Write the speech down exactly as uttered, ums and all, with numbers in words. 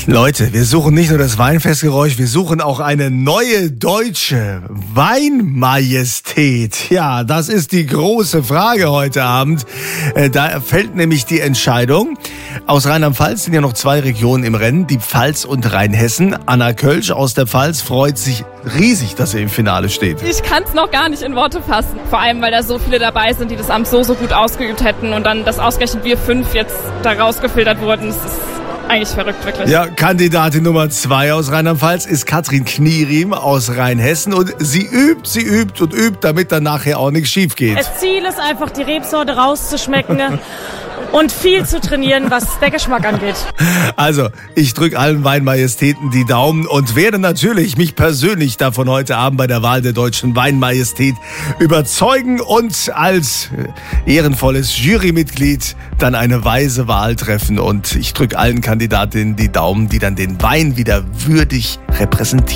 Leute, wir suchen nicht nur das Weinfestgeräusch, wir suchen auch eine neue deutsche Weinmajestät. Ja, das ist die große Frage heute Abend. Da fällt nämlich die Entscheidung. Aus Rheinland-Pfalz sind ja noch zwei Regionen im Rennen, die Pfalz und Rheinhessen. Anna Kölsch aus der Pfalz freut sich riesig, dass sie im Finale steht. Ich kann es noch gar nicht in Worte fassen. Vor allem, weil da so viele dabei sind, die das Amt so, so gut ausgeübt hätten und dann, dass ausgerechnet wir fünf jetzt da rausgefiltert wurden. Das ist eigentlich verrückt, wirklich. Ja, Kandidatin Nummer zwei aus Rheinland-Pfalz ist Katrin Knieriem aus Rheinhessen und sie übt, sie übt und übt, damit dann nachher auch nichts schief geht. Das Ziel ist einfach, die Rebsorte rauszuschmecken und viel zu trainieren, was der Geschmack angeht. Also, ich drücke allen Weinmajestäten die Daumen und werde natürlich mich persönlich davon heute Abend bei der Wahl der deutschen Weinmajestät überzeugen und als ehrenvolles Jurymitglied dann eine weise Wahl treffen. Und ich drücke allen Kandidatinnen die Daumen, die dann den Wein wieder würdig repräsentieren.